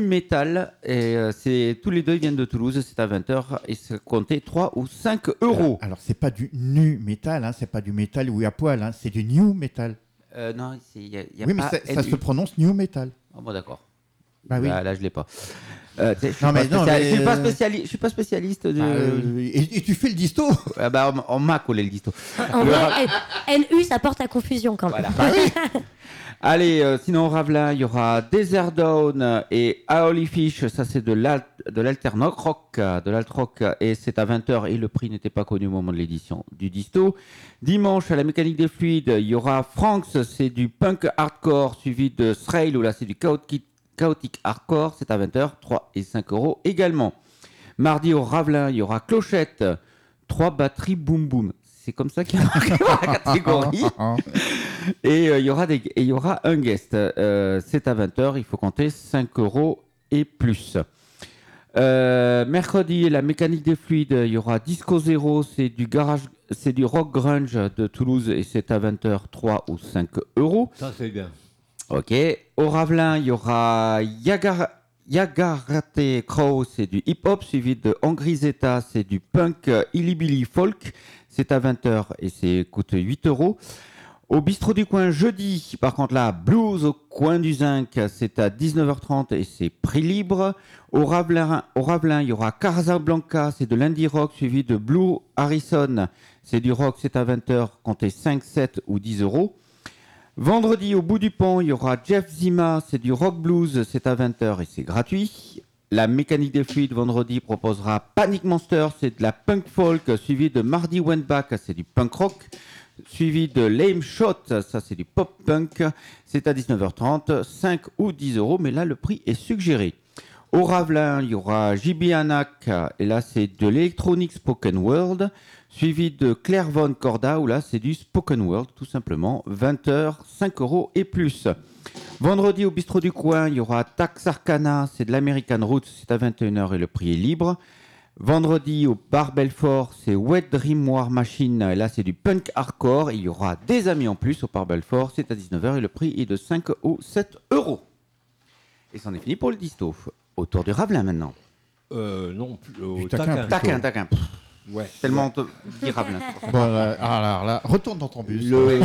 Metal. Et tous les deux ils viennent de Toulouse. C'est à 20h et ça comptait 3 ou 5 euros. Alors, c'est pas du nu métal, hein, c'est pas du métal ou à poil, hein, c'est du new metal. Non, il y a Oui, mais pas ça se prononce new metal. Oh, bon, d'accord. Bah oui. Là, je l'ai pas. Je suis pas spécialiste de. Et tu fais le disto. On m'a collé le disto. En vrai, NU, ça porte à confusion quand même. Voilà. Allez, sinon au Ravelin, il y aura Desert Dawn et Holy Fish. Ça, c'est de l'alternok rock, de l'alt rock, et c'est à 20h. Et le prix n'était pas connu au moment de l'édition du disto. Dimanche, à la mécanique des fluides, il y aura Franks, c'est du punk hardcore, suivi de Thrail, où là, c'est du chaotic hardcore. C'est à 20h, 3 et 5 euros également. Mardi, au Ravelin, il y aura Clochette, 3 batteries boom boom. C'est comme ça qu'il y a marqué dans la catégorie. Et il y aura un guest. C'est à 20h, il faut compter 5 euros et plus. Mercredi, la mécanique des fluides, il y aura Disco Zero, c'est du rock grunge de Toulouse et c'est à 20h, 3 ou 5 euros. Ça, c'est bien. Ok. Au Ravelin, il y aura Yagarate Crow, c'est du hip-hop, suivi de Angrisetta, c'est du punk illy-billy folk. C'est à 20h et c'est coûte 8 euros. Au bistrot du coin, jeudi, par contre là, Blues au coin du Zinc, c'est à 19h30 et c'est prix libre. Au Ravelin, il y aura Casablanca, c'est de l'indie rock, suivi de Blue Harrison, c'est du rock, c'est à 20h, comptez 5, 7 ou 10 euros. Vendredi, au bout du pont, il y aura Jeff Zima, c'est du rock blues, c'est à 20h et c'est gratuit. La mécanique des fluides, vendredi, proposera Panic Monster, c'est de la punk folk, suivi de Mardi Wentback, c'est du punk rock, suivi de Lame Shot, ça c'est du pop punk, c'est à 19h30, 5 ou 10 euros, mais là le prix est suggéré. Au Ravelin, il y aura JB Anak, et là c'est de l'électronique spoken word, suivi de Clairvon Corda, où là c'est du spoken word, tout simplement, 20h, 5 euros et plus. Vendredi, au bistrot du coin, il y aura Tax Arcana, c'est de l'American Roots, c'est à 21h et le prix est libre. Vendredi, au bar Belfort, c'est Wet Dream War Machine, et là c'est du punk hardcore, et il y aura des amis en plus au bar Belfort, c'est à 19h et le prix est de 5 ou 7 euros. Et c'en est fini pour le disto. Autour du Ravelin maintenant. Non, au Taquin. Taquin. Ouais. Tellement on te dit Ravelin. Bon, alors là, retourne dans ton bus.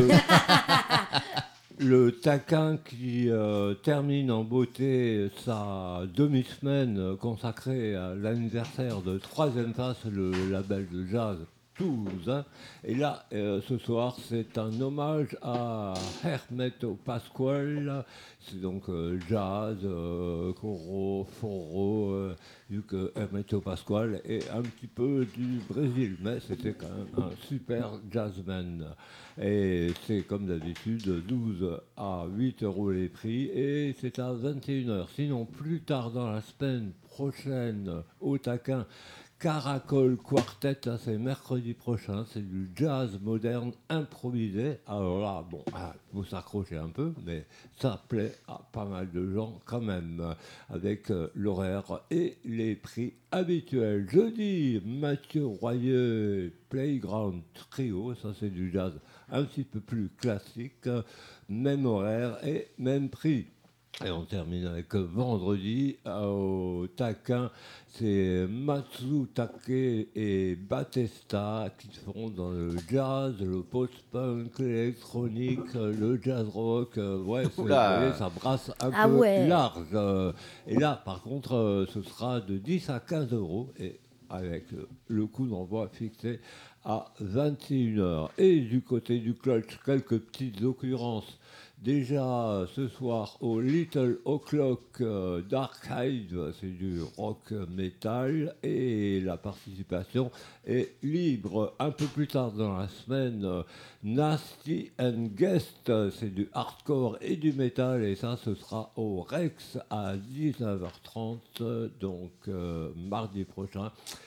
Le taquin qui termine en beauté sa demi-semaine consacrée à l'anniversaire de Troisième Face, le label de jazz toulousain. Et là, ce soir, c'est un hommage à Hermeto Pascual. C'est donc jazz, coro, foro, vu que Hermeto Pascual est un petit peu du Brésil, mais c'était quand même un super jazzman. Et c'est comme d'habitude 12 à 8 euros les prix et c'est à 21h. Sinon, plus tard dans la semaine prochaine, au taquin, Caracol Quartet, là, c'est mercredi prochain, c'est du jazz moderne improvisé. Alors là, bon, il faut s'accrocher un peu, mais ça plaît à pas mal de gens quand même, avec l'horaire et les prix habituels. Jeudi, Mathieu Royer, Playground Trio, ça c'est du jazz un petit peu plus classique, même horaire et même prix. Et on termine avec vendredi au taquin, c'est Matsutake et Batesta qui font dans le jazz, le post-punk, l'électronique, le jazz rock. Ouais, vous voyez, ça brasse un peu large. Et là, par contre, ce sera de 10 à 15 euros et avec le coût d'envoi fixé à 21h. Et du côté du clutch, quelques petites occurrences. Déjà ce soir au Little O'Clock Dark Hive, c'est du rock metal et la participation est libre. Un peu plus tard dans la semaine, Nasty and Guest, c'est du hardcore et du metal et ça ce sera au Rex à 19h30, donc mardi prochain,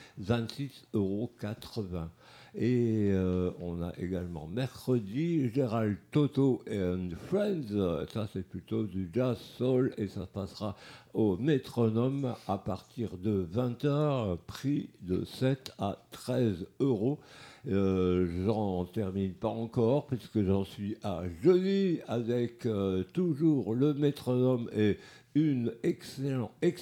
26,80 €. Et on a également mercredi Gérald Toto and Friends, ça c'est plutôt du jazz soul et ça passera au métronome à partir de 20h, prix de 7 à 13 euros. J'en termine pas encore puisque j'en suis à jeudi avec toujours le métronome et une excellente